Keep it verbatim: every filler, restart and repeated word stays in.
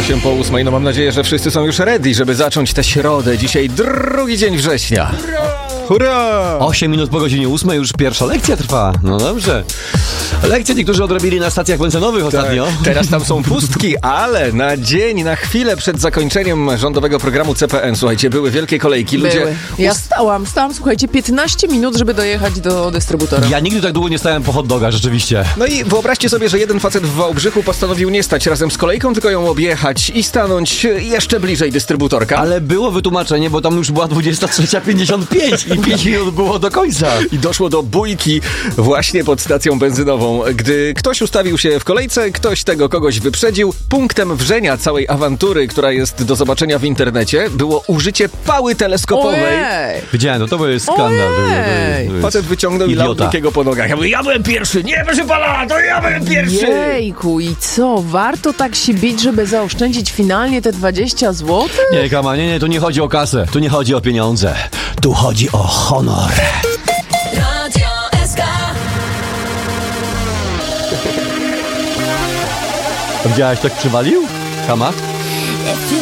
osiem po ósmej. No mam nadzieję, że wszyscy są już ready, żeby zacząć tę środę. Dzisiaj drugi dzień września. Hurra! osiem minut po godzinie ósmej już pierwsza lekcja trwa. No dobrze. Lekcje niektórzy odrobili na stacjach benzynowych ostatnio. Tak, teraz tam są pustki, ale na dzień, na chwilę przed zakończeniem rządowego programu C P N, słuchajcie, były wielkie kolejki. Ludzie... Były. Ja stałam, stałam, słuchajcie, piętnaście minut, żeby dojechać do dystrybutora. Ja nigdy tak długo nie stałem po hot doga, rzeczywiście. No i wyobraźcie sobie, że jeden facet w Wałbrzychu postanowił nie stać razem z kolejką, tylko ją objechać i stanąć jeszcze bliżej dystrybutorka. Ale było wytłumaczenie, bo tam już była dwudziesta trzecia pięćdziesiąt pięć i pięć minut było do końca. I doszło do bójki właśnie pod stacją benzynową. Gdy ktoś ustawił się w kolejce, ktoś tego kogoś wyprzedził. Punktem wrzenia całej awantury, która jest do zobaczenia w internecie, było użycie pały teleskopowej. Ojej! Widziałem, no to był skandal. To, to, Ojej! to, to Facet wyciągnął i lał drugiego po nogach. Ja mówię, ja byłem pierwszy! Nie, proszę pana, to ja byłem pierwszy! Jejku, i co? Warto tak się bić, żeby zaoszczędzić finalnie te dwadzieścia złotych? Nie, Kama, nie, nie, tu nie chodzi o kasę, tu nie chodzi o pieniądze, tu chodzi o honor. Radio S K. Widziałeś, tak przywalił? Kama?